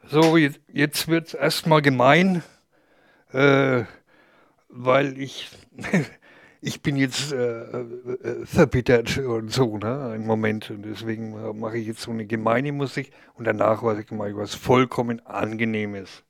So, jetzt wird es erstmal gemein, äh, weil ich bin jetzt verbittert und so, ne, im Moment. Und deswegen mache ich jetzt so eine gemeine Musik und danach mache ich was vollkommen Angenehmes.